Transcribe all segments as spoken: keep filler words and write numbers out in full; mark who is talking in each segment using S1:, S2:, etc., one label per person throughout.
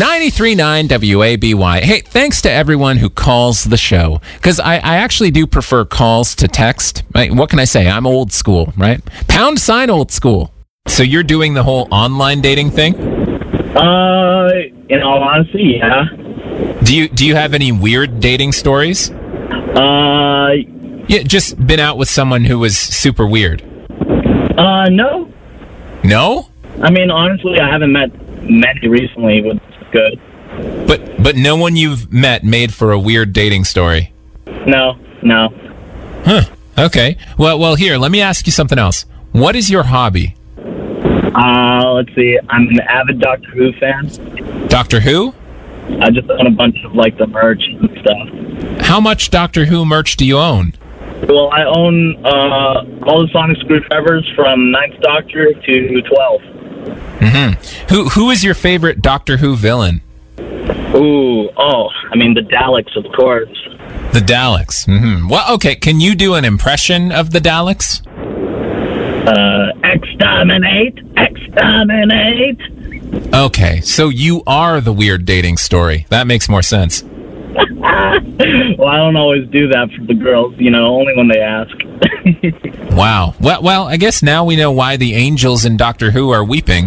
S1: ninety-three point nine W A B Y. Hey, thanks to everyone who calls the show, because I, I actually do prefer calls to text. Right? What can I say? I'm old school, right? Pound sign old school. So you're doing the whole online dating thing?
S2: Uh, in all honesty, yeah.
S1: Do you do you have any weird dating stories?
S2: Uh,
S1: Yeah, just been out with someone who was super weird.
S2: uh, no.
S1: No?
S2: I mean, honestly, I haven't met many recently, but it's good.
S1: But but no one you've met made for a weird dating story.
S2: No, no.
S1: Huh. Okay. Well, well, here, let me ask you something else. What is your hobby?
S2: Uh, let's see. I'm an avid Doctor Who fan.
S1: Doctor Who?
S2: I just own a bunch of, like, the merch and stuff.
S1: How much Doctor Who merch do you own?
S2: Well, I own uh, all the sonic screwdrivers from ninth Doctor to twelve.
S1: Mm-hmm. Who Who is your favorite Doctor Who villain?
S2: Ooh, oh, I mean, the Daleks, of course.
S1: The Daleks. Mm-hmm. Well, okay, can you do an impression of the Daleks?
S2: Uh, exterminate, exterminate.
S1: Okay, so you are the weird dating story. That makes more sense.
S2: Well, I don't always do that for the girls, you know, only when they ask.
S1: Wow. Well, well, I guess now we know why the angels in Doctor Who are weeping.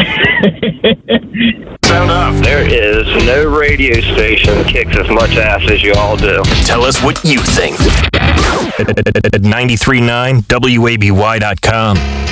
S3: Sound off. There is no radio station that kicks as much ass as you all do.
S4: Tell us what you think at ninety-three point nine W A B Y dot com.